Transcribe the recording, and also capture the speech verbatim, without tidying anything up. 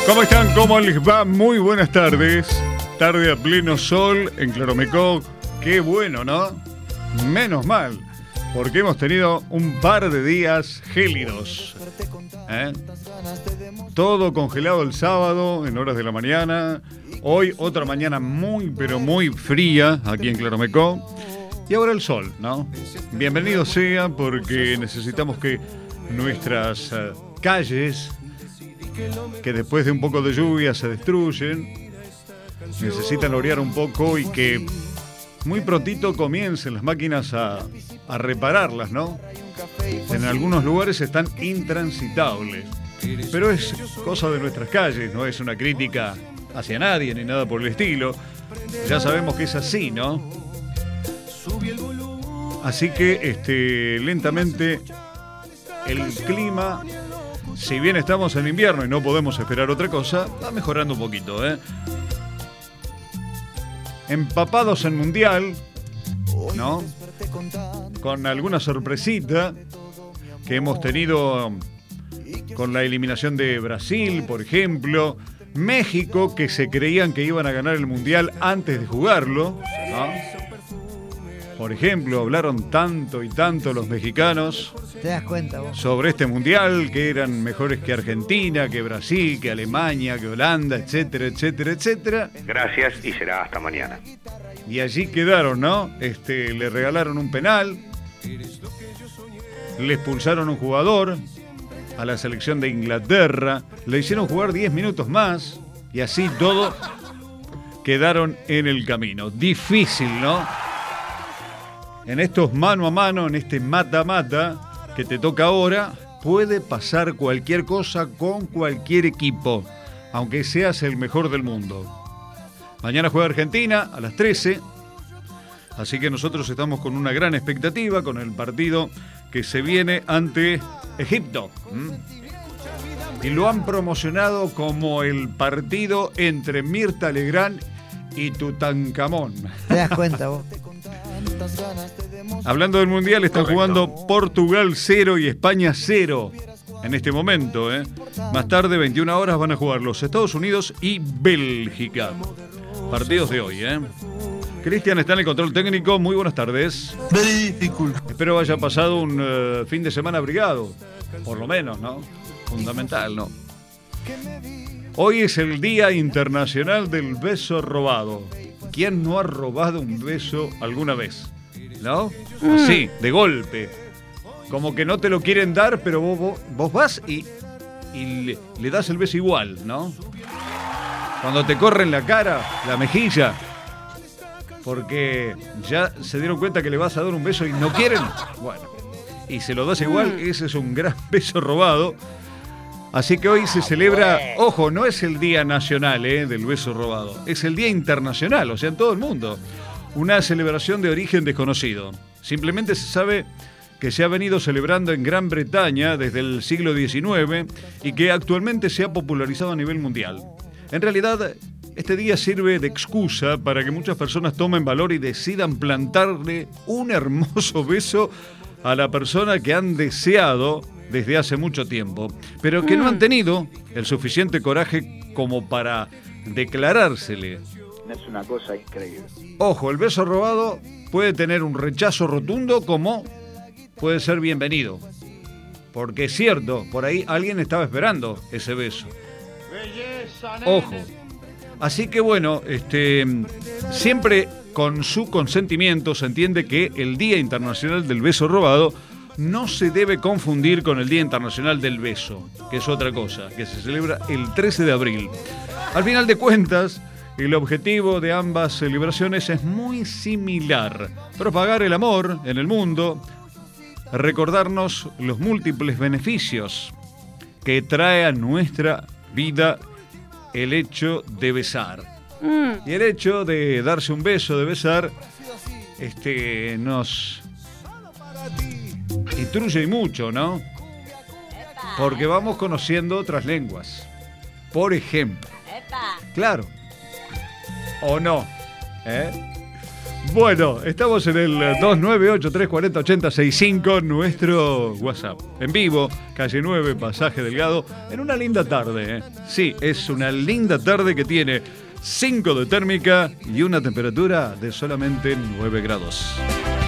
¿Cómo están? ¿Cómo les va? Muy buenas tardes. Tarde a pleno sol en Claromecó. Qué bueno, ¿no? Menos mal, porque hemos tenido un par de días gélidos. ¿Eh? Todo congelado el sábado en horas de la mañana. Hoy otra mañana muy, pero muy fría aquí en Claromecó. Y ahora el sol, ¿no? Bienvenido sea, porque necesitamos que nuestras uh, calles, que después de un poco de lluvia se destruyen, necesitan orear un poco y que muy prontito comiencen las máquinas a, a repararlas, ¿no? En algunos lugares están intransitables, pero es cosa de nuestras calles, no es una crítica hacia nadie ni nada por el estilo. Ya sabemos que es así, ¿no? Así que este, lentamente el clima, si bien estamos en invierno y no podemos esperar otra cosa, va mejorando un poquito, ¿eh? Empapados en Mundial, ¿no? Con alguna sorpresita que hemos tenido con la eliminación de Brasil, por ejemplo. México, que se creían que iban a ganar el Mundial antes de jugarlo, ¿no? Por ejemplo, hablaron tanto y tanto los mexicanos. ¿Te das cuenta vos? Sobre este Mundial, que eran mejores que Argentina, que Brasil, que Alemania, que Holanda, etcétera, etcétera, etcétera. Gracias y será hasta mañana. Y allí quedaron, ¿no? Este, le regalaron un penal, le expulsaron un jugador a la selección de Inglaterra, le hicieron jugar diez minutos más y así todo quedaron en el camino. Difícil, ¿no? En estos mano a mano, en este mata-mata que te toca ahora, puede pasar cualquier cosa con cualquier equipo, aunque seas el mejor del mundo. Mañana juega Argentina a las trece, así que nosotros estamos con una gran expectativa con el partido que se viene ante Egipto. ¿Mm? Y lo han promocionado como el partido entre Mirta Legrand y Tutankamón. ¿Te das cuenta vos? Hablando del Mundial, están Correcto. jugando Portugal cero y España cero en este momento, ¿eh? Más tarde, veintiuna horas, van a jugar los Estados Unidos y Bélgica. Partidos de hoy, ¿eh? Cristian está en el control técnico. Muy buenas tardes. Espero haya pasado un uh, fin de semana abrigado. Por lo menos, ¿no? Fundamental, ¿no? Hoy es el Día Internacional del Beso Robado. ¿Quién no ha robado un beso alguna vez? ¿No? Así, de golpe. Como que no te lo quieren dar, pero vos, vos, vos vas y, y le, le das el beso igual, ¿no? Cuando te corren la cara, la mejilla, porque ya se dieron cuenta que le vas a dar un beso y no quieren, bueno, y se lo das igual, ese es un gran beso robado. Así que hoy se celebra, ojo, no es el Día Nacional eh, del Beso Robado, es el Día Internacional, o sea, en todo el mundo. Una celebración de origen desconocido. Simplemente se sabe que se ha venido celebrando en Gran Bretaña desde el siglo diecinueve y que actualmente se ha popularizado a nivel mundial. En realidad, este día sirve de excusa para que muchas personas tomen valor y decidan plantarle un hermoso beso a la persona que han deseado desde hace mucho tiempo, pero que no han tenido el suficiente coraje como para declarársele. Es una cosa increíble. Ojo, el beso robado puede tener un rechazo rotundo como puede ser bienvenido. Porque es cierto, por ahí alguien estaba esperando ese beso. Ojo. Así que bueno, este, siempre con su consentimiento se entiende que el Día Internacional del Beso Robado no se debe confundir con el Día Internacional del Beso, que es otra cosa, que se celebra el trece de abril. Al final de cuentas, el objetivo de ambas celebraciones es muy similar: propagar el amor en el mundo, recordarnos los múltiples beneficios que trae a nuestra vida el hecho de besar. Mm. Y el hecho de darse un beso, de besar, este, nos instruye mucho, ¿no? Porque vamos conociendo otras lenguas. Por ejemplo. Claro. ¿O no? ¿Eh? Bueno, estamos en el dos nueve ocho, tres cuatro cero, ocho cero seis cinco, nuestro WhatsApp. En vivo, calle nueve, Pasaje Delgado, en una linda tarde. ¿eh? Sí, es una linda tarde que tiene cinco de térmica y una temperatura de solamente nueve grados.